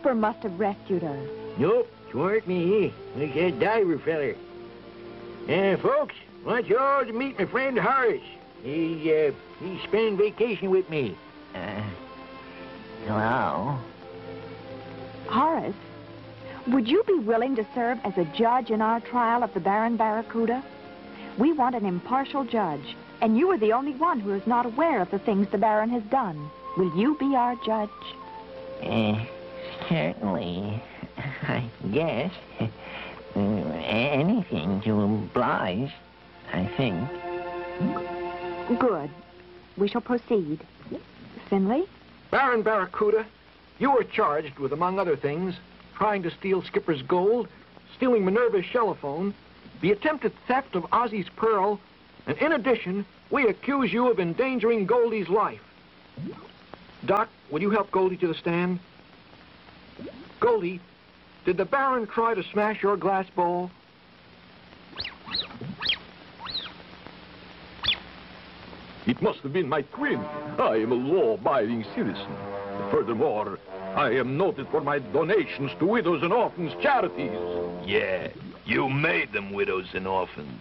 skipper must have rescued her. Nope, 'tweren't me. It's that diver feller. Folks, I want you all to meet my friend Horace. He's spending vacation with me. Hello? Horace, would you be willing to serve as a judge in our trial of the Baron Barracuda? We want an impartial judge, and you are the only one who is not aware of the things the Baron has done. Will you be our judge? Certainly. I guess. Anything to oblige, I think. Good. We shall proceed. Finley? Baron Barracuda, you were charged with, among other things, trying to steal Skipper's gold, stealing Minerva's shellophone, the attempted theft of Ozzy's pearl, and in addition, we accuse you of endangering Goldie's life. Doc, will you help Goldie to the stand? Goldie, did the Baron try to smash your glass bowl? It must have been my twin. I am a law-abiding citizen. Furthermore, I am noted for my donations to widows and orphans charities. Yeah, you made them widows and orphans.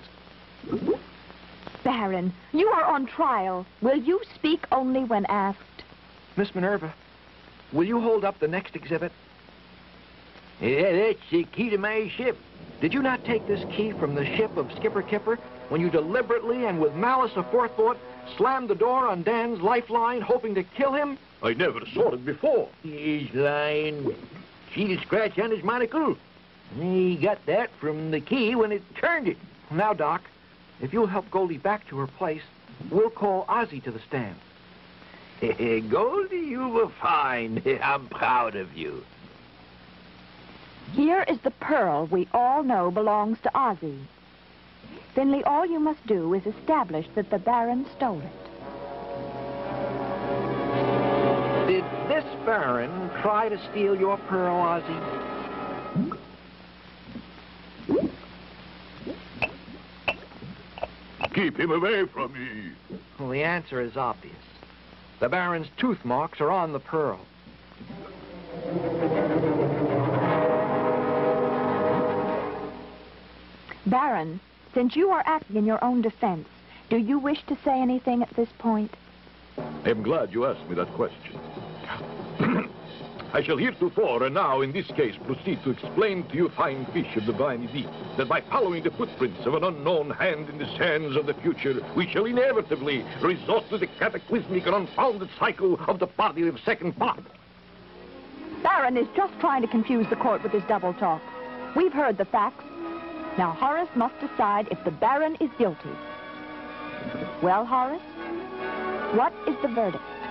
Baron, you are on trial. Will you speak only when asked? Miss Minerva, will you hold up the next exhibit? Yeah, that's the key to my ship. Did you not take this key from the ship of Skipper Kipper when you deliberately and with malice aforethought slammed the door on Dan's lifeline, hoping to kill him? I never saw it before. He's lying. See the scratch on his monocle? He got that from the key when it turned it. Now, Doc, if you'll help Goldie back to her place, we'll call Ozzy to the stand. Goldie, you were fine. I'm proud of you. Here is the pearl we all know belongs to Ozzy. Finley, all you must do is establish that the Baron stole it. Did this Baron try to steal your pearl, Ozzy? Keep him away from me. Well, the answer is obvious. The Baron's tooth marks are on the pearl. Baron, since you are acting in your own defense, do you wish to say anything at this point? I am glad you asked me that question. I shall heretofore and now in this case proceed to explain to you fine fish of divine deep that by following the footprints of an unknown hand in the sands of the future, we shall inevitably resort to the cataclysmic and unfounded cycle of the body of second part. Baron is just trying to confuse the court with his double talk. We've heard the facts. Now Horace must decide if the Baron is guilty. Well, Horace, what is the verdict?